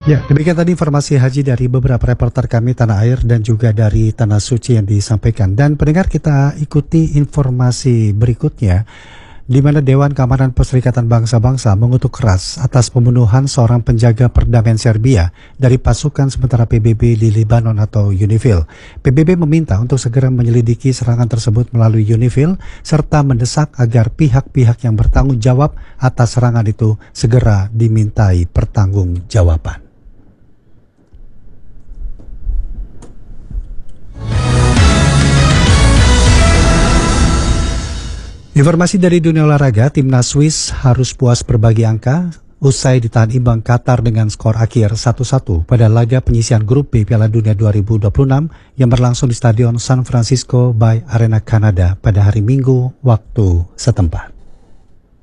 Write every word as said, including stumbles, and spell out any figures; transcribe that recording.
Ya, demikian tadi informasi haji dari beberapa reporter kami Tanah Air dan juga dari Tanah Suci yang disampaikan. Dan pendengar, kita ikuti informasi berikutnya, di mana Dewan Keamanan Perserikatan Bangsa-Bangsa mengutuk keras atas pembunuhan seorang penjaga perdamaian Serbia dari pasukan sementara P B B di Lebanon atau UNIFIL. P B B meminta untuk segera menyelidiki serangan tersebut melalui UNIFIL serta mendesak agar pihak-pihak yang bertanggung jawab atas serangan itu segera dimintai pertanggungjawaban. Informasi dari dunia olahraga, timnas Swiss harus puas berbagi angka usai ditahan imbang Qatar dengan skor akhir satu satu pada laga penyisihan grup B Piala Dunia dua ribu dua puluh enam yang berlangsung di Stadion San Francisco Bay Arena Kanada pada hari Minggu waktu setempat.